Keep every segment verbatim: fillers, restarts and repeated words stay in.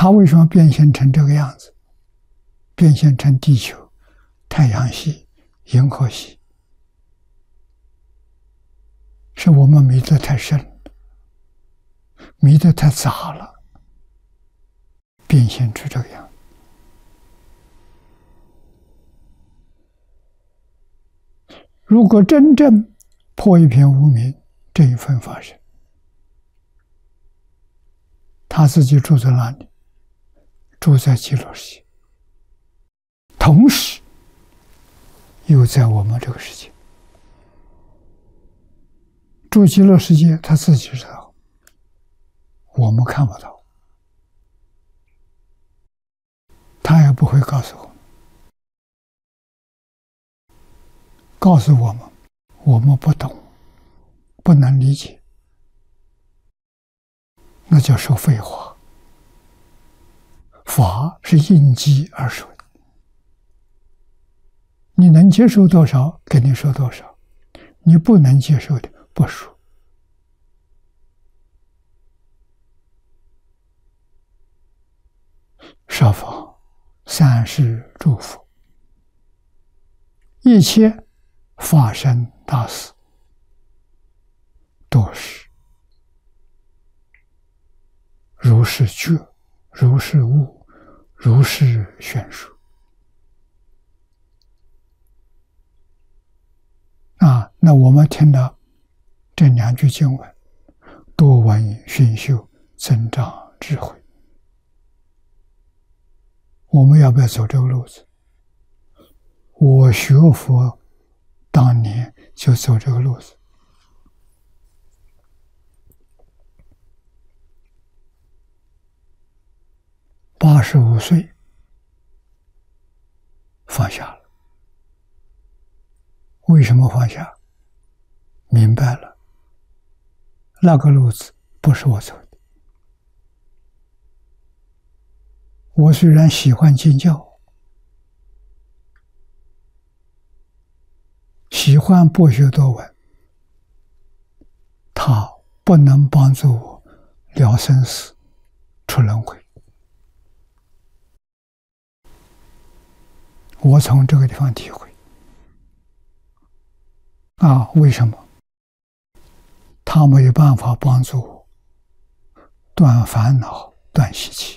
它为什么变现成这个样子？变现成地球、太阳系、银河系，是我们迷得太深了，迷得太杂了，变现出这个样子。如果真正破一片无明，这一份法身，他自己住在那里，住在极乐世界，同时又在我们这个世界。住极乐世界，他自己知道，我们看不到，他也不会告诉我们，告诉我们，我们不懂，不能理解，那叫说废话。法是应机而说的，你能接受多少，跟你说多少，你不能接受的不说。设法三世诸佛，一切法身大事，都是如是觉，如是悟，如是宣说。啊，那我们听到这两句经文，多闻熏修，增长智慧。我们要不要走这个路子？我学佛当年就走这个路子。八十五岁放下了。为什么放下？明白了，那个路子不是我走的。我虽然喜欢经教，喜欢博学多闻，它不能帮助我了生死、出轮回。我从这个地方体会啊，为什么？它没有办法帮助我断烦恼、断习气。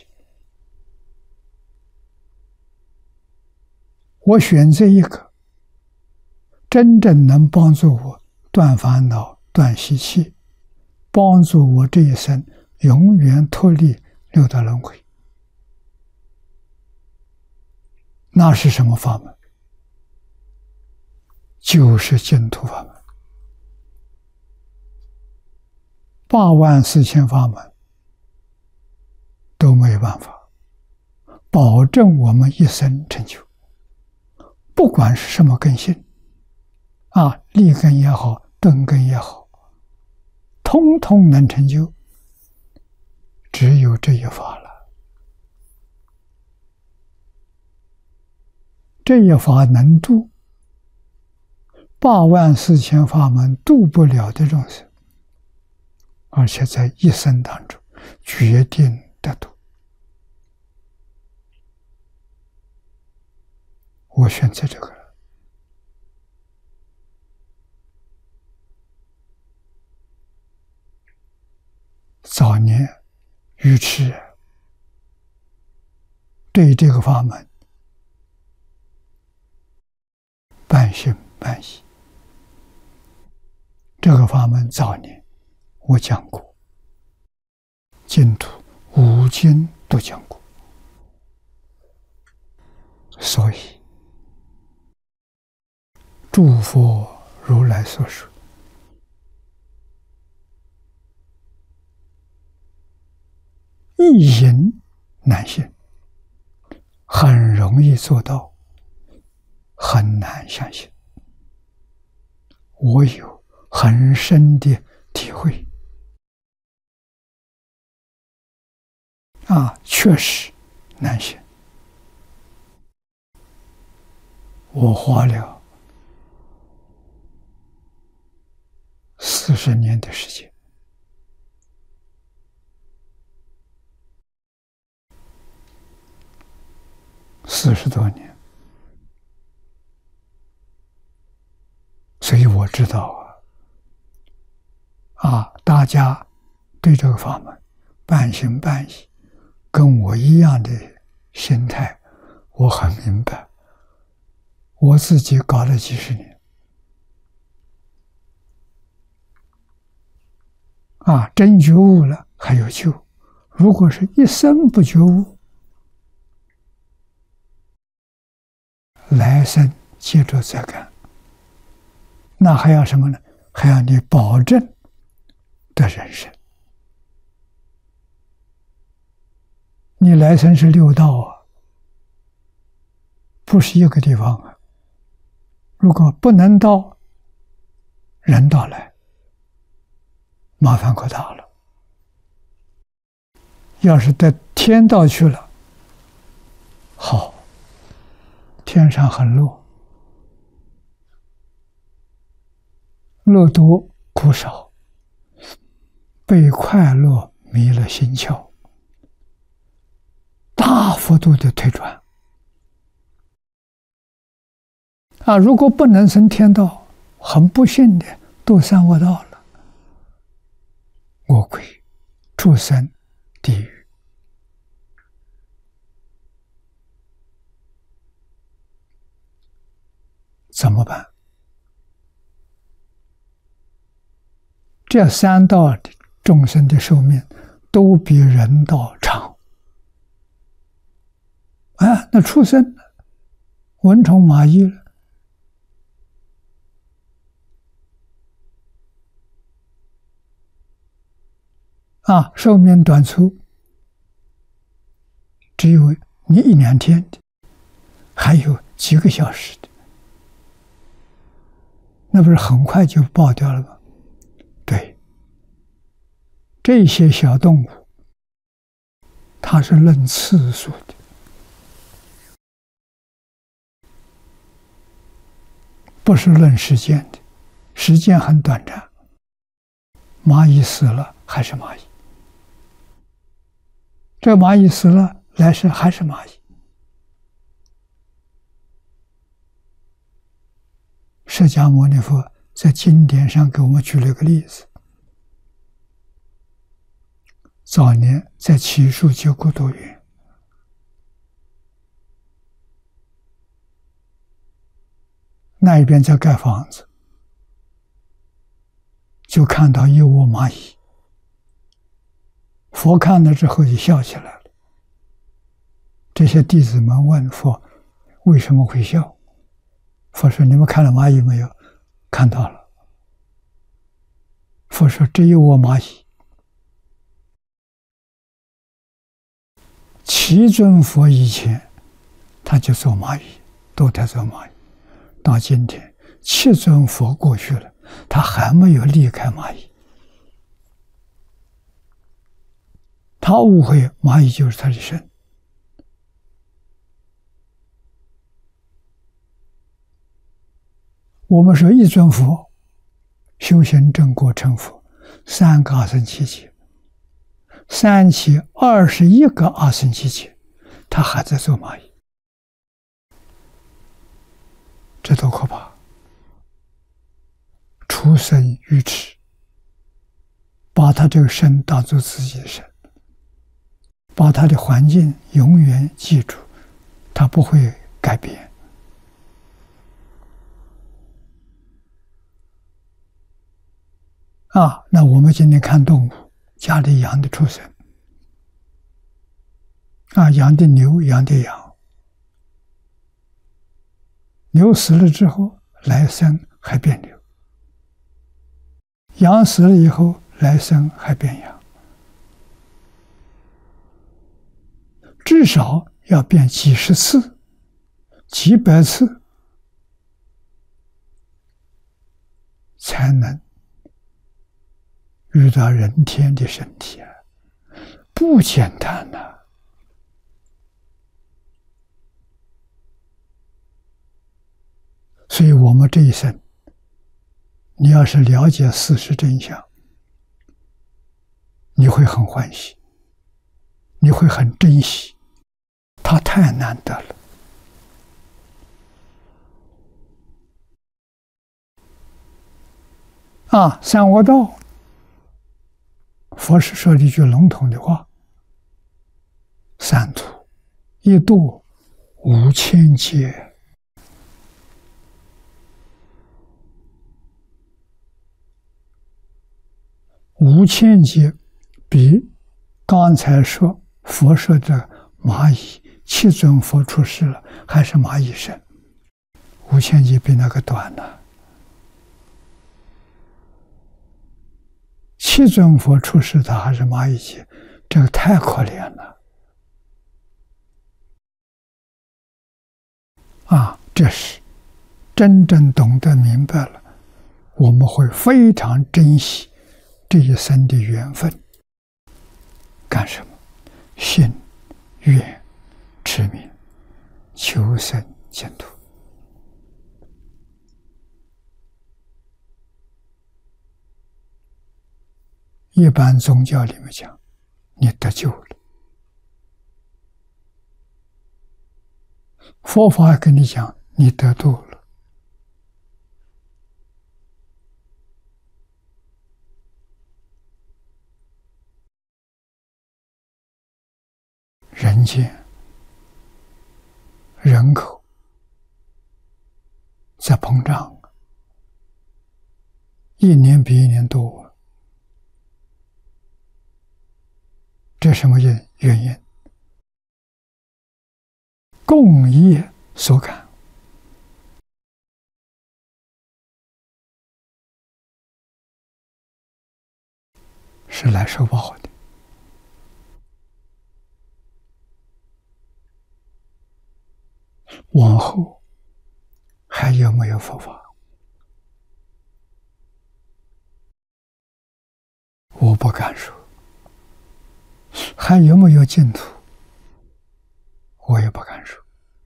我选择一个真正能帮助我断烦恼、断习气，帮助我这一生永远脱离六道轮回。那是什么法门？就是净土法门。八万四千法门都没有办法保证我们一生成就。不管是什么根性啊，立根也好，顿根也好，通通能成就，只有这一法了。这一法能度八万四千法门度不了的众生，而且在一生当中决定得度。我选择这个了。早年愚痴对这个法门半信半疑。这个法门早年我讲过，净土五经都讲过，所以诸佛如来所说，一因难信，很容易做到，很难相信。我有很深的体会啊，确实难信。我花了四十年的时间， 四十多年，所以我知道啊，啊，大家对这个法门半信半疑，跟我一样的心态，我很明白。我自己搞了几十年，啊，真觉悟了还有救；如果是一生不觉悟，来生接着再干，那还要什么呢？还要你保证的人生。你来生是六道啊，不是一个地方啊。如果不能到人道来，麻烦可大了。要是到天道去了，好，天上很乐，乐多苦少，被快乐迷了心窍，大幅度的退转。啊，如果不能升天道，很不幸的堕三恶道了，恶鬼、畜生、地狱。怎么办？这三道的众生的寿命都比人道长。啊，那畜生呢？蚊虫蚂蚁了。啊，寿命短促，只有你一两天的，还有几个小时的，那不是很快就爆掉了吗？对，这些小动物，它是论次数的，不是论时间的，时间很短暂。蚂蚁死了还是蚂蚁。这蚂蚁死了，来世还是蚂蚁。释迦牟尼佛在经典上给我们举了一个例子：早年在祇树九孤独园，那一边在盖房子，就看到一窝蚂蚁。佛看了之后就笑起来了。这些弟子们问佛为什么会笑？佛说：你们看了蚂蚁没有？看到了。佛说：这一窝蚂蚁，七尊佛以前他就做蚂蚁，都在做蚂蚁。到今天七尊佛过去了，他还没有离开蚂蚁。他误会蚂蚁就是他的身。我们说一尊佛修行正果成佛，三个阿僧祇劫，三期二十一个阿僧祇劫，他还在做蚂蚁，这多可怕！出生愚痴，把他这个身当作自己的身，把他的环境永远记住，他不会改变。啊，那我们今天看动物，家里养的畜生，啊，养的牛，养的羊，牛死了之后，来生还变牛；羊死了以后，来生还变羊。至少要变几十次、几百次，才能遇到人天的身体啊，不简单呐、啊！所以我们这一生，你要是了解事实真相，你会很欢喜，你会很珍惜，它太难得了。 啊，三恶道，佛是说了一句笼统的话：三途一度五千劫。五千劫比刚才说佛说的蚂蚁七尊佛出世了，还是蚂蚁身，五千劫比那个短呢。七尊佛出世，他还是蚂蚁劫，这个太可怜了啊！这是真正懂得明白了，我们会非常珍惜这一生的缘分。干什么？信、愿、持名，求生净土。一般宗教里面讲，你得救了。佛法跟你讲，你得度了。人间人口在膨胀，一年比一年多。这什么原原因？共业所感。是来受报的。往后还有没有佛法？我不敢说。还有没有净土？我也不敢说。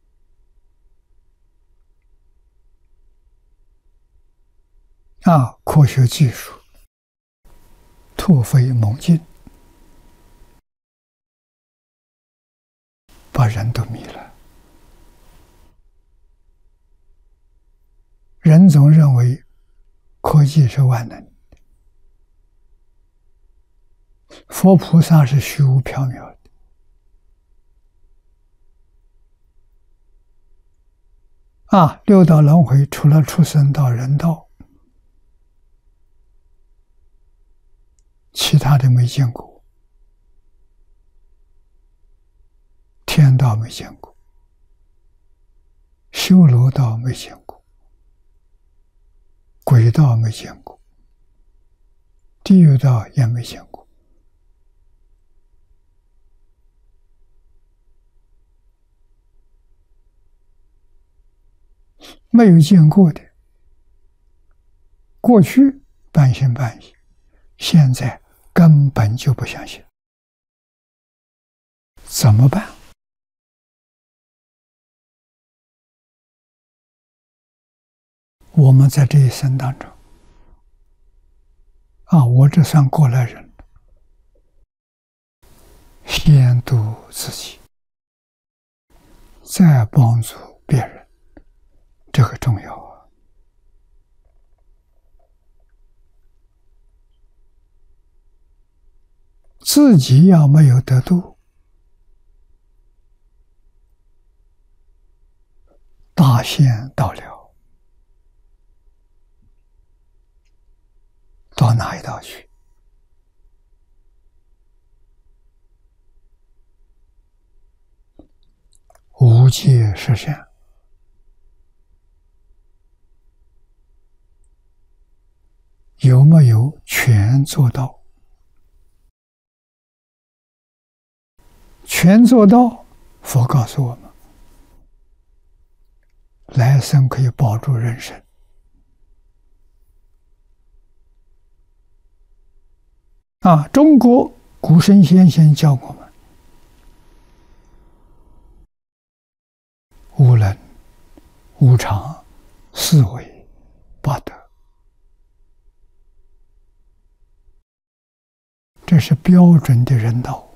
啊，科学技术突飞猛进，把人都迷了。人总认为科技是万能，佛菩萨是虚无缥缈的。啊，六道轮回除了畜生道、人道，其他的没见过。天道没见过，修罗道没见过，鬼道没见过，地狱道也没见过。没有见过的，过去半信半疑，现在根本就不相信。怎么办？我们在这一生当中，啊，我这算过来人，先度自己，再帮助别人，这个重要啊！自己要没有得度，大限到了，到哪一道去？无界实相，有没有全做到？全做到，佛告诉我们，来生可以保住人生。啊，中国古圣先贤教我们，无能、无常、四维、八德，这是标准的人道。